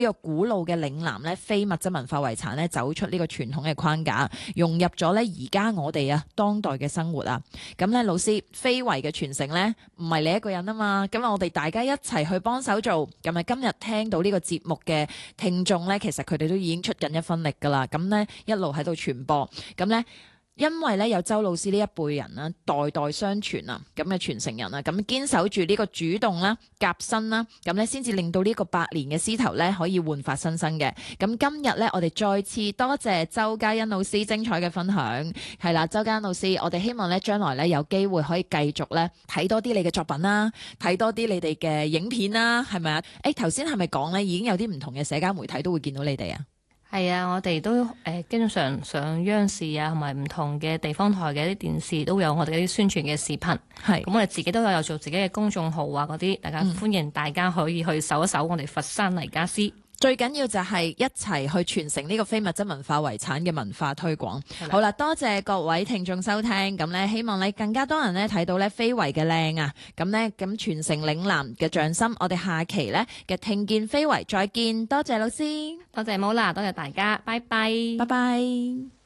呢個古老嘅嶺南咧非物質文化遺產咧走出呢個傳統嘅框架，融入咗咧而家我哋當代嘅生活啊。咁咧老師，非遺嘅傳承咧唔係你一個人啊嘛，咁我哋大家一齊去幫手做。咁啊今日聽到呢個節目嘅聽眾咧，其實佢哋都已經出緊一分力噶啦。咁咧一路喺度傳播，咁咧。因為咧有周老師呢一輩人啦，代代相傳啊，咁嘅傳承人啊，咁堅守住呢個主動啦、革新啦，咁咧先至令到呢個百年嘅獅頭咧可以煥發新生嘅。咁今日咧，我哋再次多謝周嘉欣老師精彩嘅分享。係啦，周嘉欣老師，我哋希望咧將來咧有機會可以繼續咧睇多啲你嘅作品啦，睇多啲你哋嘅影片啦，係咪啊？頭先係咪講咧已經有啲唔同嘅社交媒體都會見到你哋啊？ 係啊，我哋都經常上央視啊，同埋唔同嘅地方台嘅啲電視都有我哋啲宣傳嘅視頻。係，咁我哋自己都有做自己嘅公眾號啊，嗰啲大家歡迎大家可以去搜一搜我哋佛山黎家獅。最緊要就係一齊去傳承呢個非物質文化遺產嘅文化推廣。好啦，多謝各位聽眾收聽，咁咧希望你更加多人咧睇到咧非遺嘅靚啊，咁咧咁傳承嶺南嘅匠心。我哋下期咧嘅聽見非遺再見，多謝老師，多謝Mola，多謝大家，拜拜，拜拜。